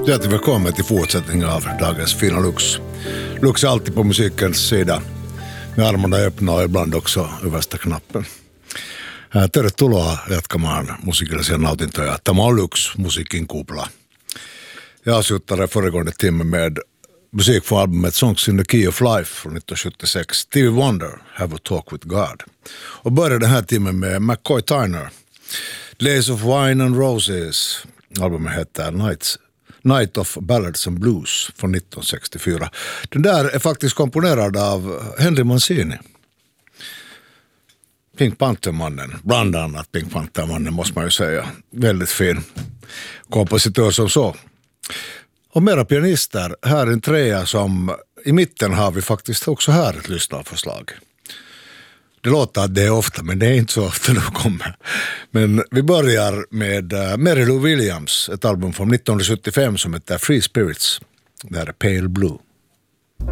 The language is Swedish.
Hjärtligt välkommen till fortsättning av dagens Fina Lux. Lux är alltid på musikens sida, med armarna öppna och ibland också översta knappen. Tervetuloa jatkamaan musiikillisia nautintoja. Tämä on Lux, musiikin kupla. Jag avslutade föregående timme med musik från albumet Songs in the Key of Life från 1976. Stevie Wonder, Have a Talk with God. Och började den här timmen med McCoy Tyner. Days of Wine and Roses. Albumet heter Night of Ballads and Blues från 1964. Den där är faktiskt komponerad av Henry Mancini. Pink Panther-mannen, bland annat Pink Panther-mannen måste man ju säga. Väldigt fin kompositör som så. Och mera pianister, här är en trea som i mitten har vi faktiskt också här ett lyssnarförslag. Det låter att det är ofta, men det är inte så ofta det kommer. Men vi börjar med Mary Lou Williams, ett album från 1975 som heter Free Spirits. Det här är Pale Blue.